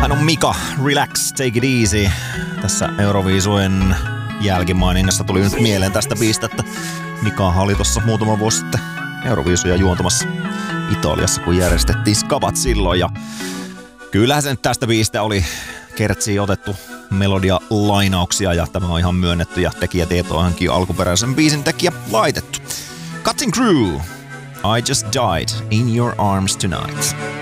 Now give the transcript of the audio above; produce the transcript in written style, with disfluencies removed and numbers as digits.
Hän on Mika, Relax, Take It Easy. Tässä Euroviisujen jälkimaininnasta tuli nyt mieleen tästä biistä, että Mika oli tossa muutama vuosi sitten Euroviisuja juontamassa Italiassa, kun järjestettiin Skabat silloin. Ja kyllähän se nyt tästä biistä oli kertsiin otettu melodia-lainauksia ja tämä on ihan myönnetty ja tekijätietoihankin alkuperäisen biisin tekijä laitettu. Cutting Crew, I Just Died in Your Arms Tonight.